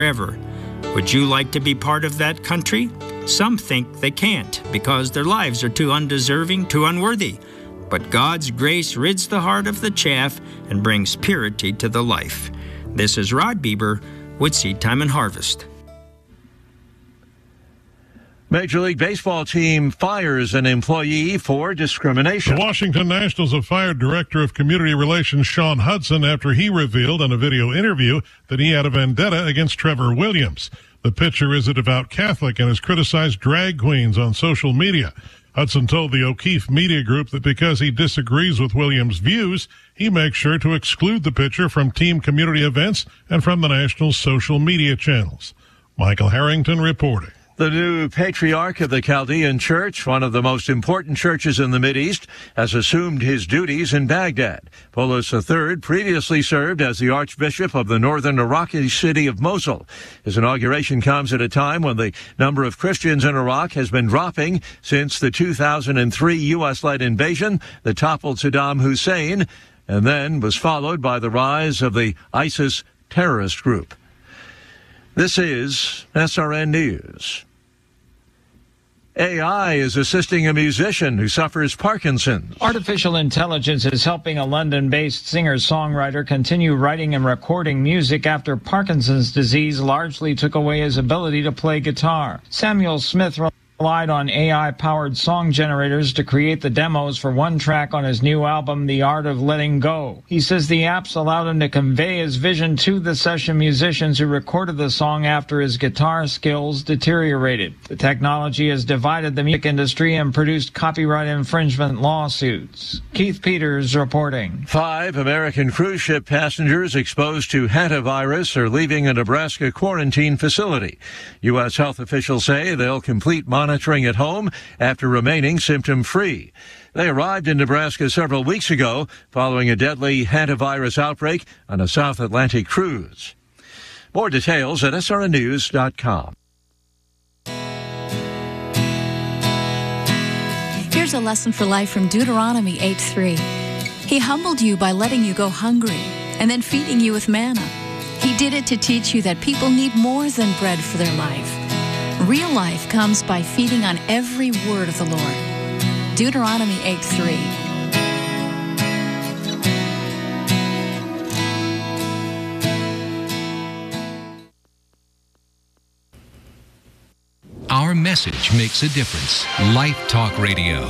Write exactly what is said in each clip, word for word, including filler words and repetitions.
forever. Would you like to be part of that country? Some think they can't because their lives are too undeserving, too unworthy. But God's grace rids the heart of the chaff and brings purity to the life. This is Rod Bieber with Seed Time and Harvest. Major League Baseball team fires an employee for discrimination. The Washington Nationals have fired Director of Community Relations Sean Hudson after he revealed in a video interview that he had a vendetta against Trevor Williams. The pitcher is a devout Catholic and has criticized drag queens on social media. Hudson told the O'Keefe Media Group that because he disagrees with Williams' views, he makes sure to exclude the pitcher from team community events and from the Nationals' social media channels. Michael Harrington reporting. The new patriarch of the Chaldean Church, one of the most important churches in the Mideast, has assumed his duties in Baghdad. Poulos the third previously served as the Archbishop of the northern Iraqi city of Mosul. His inauguration comes at a time when the number of Christians in Iraq has been dropping since the two thousand three U S-led invasion that toppled Saddam Hussein and then was followed by the rise of the ISIS terrorist group. This is S R N News. A I is assisting a musician who suffers Parkinson's. Artificial intelligence is helping a London-based singer-songwriter continue writing and recording music after Parkinson's disease largely took away his ability to play guitar. Samuel Smith relied on A I-powered song generators to create the demos for one track on his new album, The Art of Letting Go. He says the apps allowed him to convey his vision to the session musicians who recorded the song after his guitar skills deteriorated. The technology has divided the music industry and produced copyright infringement lawsuits. Keith Peters reporting. Five American cruise ship passengers exposed to hantavirus are leaving a Nebraska quarantine facility. U S health officials say they'll complete monitoring monitoring at home after remaining symptom-free. They arrived in Nebraska several weeks ago following a deadly hantavirus outbreak on a South Atlantic cruise. More details at S R N news dot com. Here's a lesson for life from Deuteronomy eight three. He humbled you by letting you go hungry and then feeding you with manna. He did it to teach you that people need more than bread for their life. Real life comes by feeding on every word of the Lord. Deuteronomy eight three. Our message makes a difference. Life Talk Radio.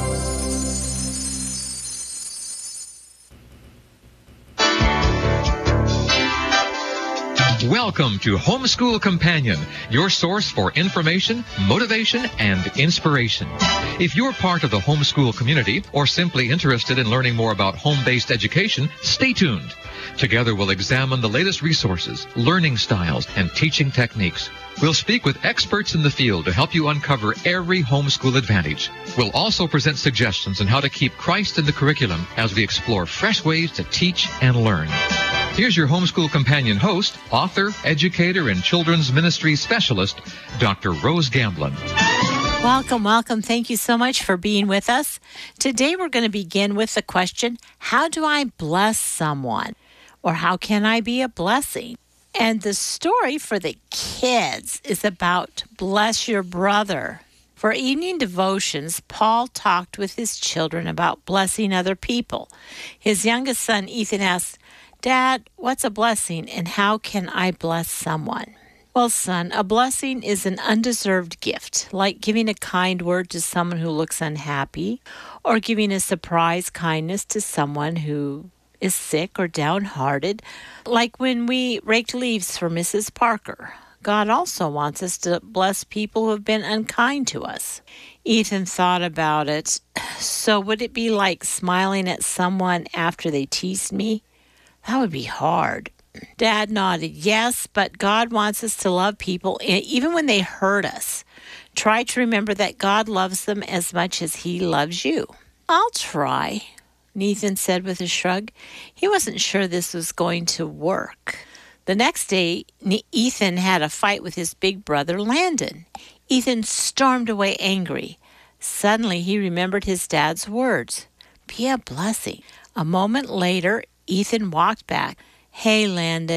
Welcome to Homeschool Companion, your source for information, motivation, and inspiration. If you're part of the homeschool community or simply interested in learning more about home-based education, stay tuned. Together we'll examine the latest resources, learning styles, and teaching techniques. We'll speak with experts in the field to help you uncover every homeschool advantage. We'll also present suggestions on how to keep Christ in the curriculum as we explore fresh ways to teach and learn. Here's your Homeschool Companion host, author, educator, and children's ministry specialist, Doctor Rose Gamblin. Welcome, welcome. Thank you so much for being with us. Today we're going to begin with the question, how do I bless someone? Or how can I be a blessing? And the story for the kids is about bless your brother. For evening devotions, Paul talked with his children about blessing other people. His youngest son, Ethan, asked, Dad, what's a blessing and how can I bless someone? Well, son, a blessing is an undeserved gift, like giving a kind word to someone who looks unhappy or giving a surprise kindness to someone who is sick or downhearted, like when we raked leaves for Missus Parker. God also wants us to bless people who have been unkind to us. Ethan thought about it. So would it be like smiling at someone after they teased me? That would be hard. Dad nodded. Yes, but God wants us to love people even when they hurt us. Try to remember that God loves them as much as He loves you. I'll try, Ethan said with a shrug. He wasn't sure this was going to work. The next day, Ethan had a fight with his big brother, Landon. Ethan stormed away angry. Suddenly, he remembered his dad's words. Be a blessing. A moment later, Ethan walked back. Hey, Landon, do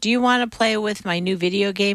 Do you want to play with my new video game